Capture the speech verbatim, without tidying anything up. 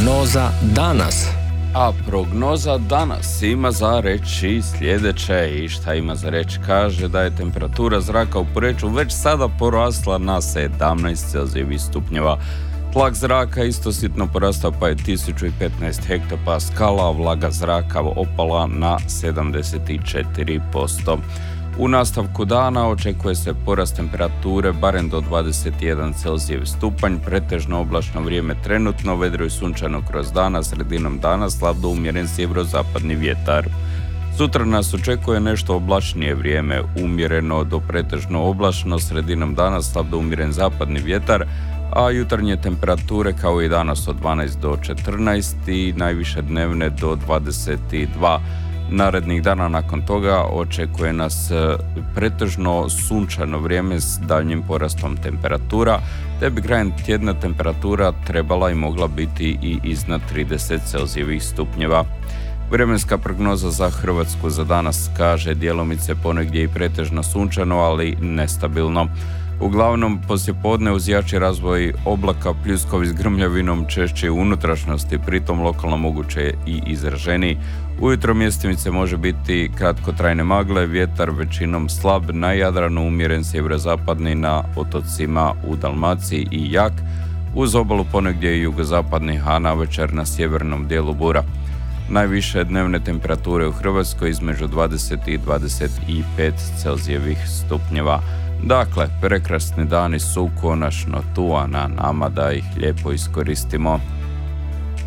Prognoza danas. A prognoza danas ima za reći sljedeće i šta ima za reći kaže da je temperatura zraka u Poreču već sada porasla na sedamnaest celzijevih stupnjeva. Tlak zraka isto sitno porastao pa je tisuću petnaest hektopaskala, a vlaga zraka opala na sedamdeset četiri posto. U nastavku dana očekuje se porast temperature barem do dvadeset jedan celzijev stupanj, pretežno oblačno vrijeme trenutno, vedro i sunčano kroz dana, sredinom dana slab do umjeren sjeverozapadni vjetar. Sutra nas očekuje nešto oblačnije vrijeme, umjereno do pretežno oblačno, sredinom dana slab do umjeren zapadni vjetar, a jutarnje temperature kao i danas od dvanaest do četrnaest i najviše dnevne do dvadeset dva. Narednih dana nakon toga očekuje nas pretežno sunčano vrijeme s daljnjim porastom temperatura, te bi krajem tjedna temperatura trebala i mogla biti i iznad trideset celzijevih stupnjeva. Vremenska prognoza za Hrvatsku za danas kaže djelomice ponegdje i pretežno sunčano, ali nestabilno. Uglavnom, poslijepodne uz jači razvoj oblaka pljuskovi s grmljavinom češće u unutrašnjosti, pritom lokalno moguće i izraženiji. Ujutro mjestimice može biti kratkotrajne magle, vjetar većinom slab, na Jadranu umjeren sjeverozapadni, na otocima u Dalmaciji i jak, uz obalu ponegdje i jugozapadnih, a navečer na sjevernom dijelu bura. Najviše dnevne temperature u Hrvatskoj između dvadeset i dvadeset pet celzijevih stupnjeva. Dakle, prekrasni dani su konačno tu, a na nama da ih lijepo iskoristimo.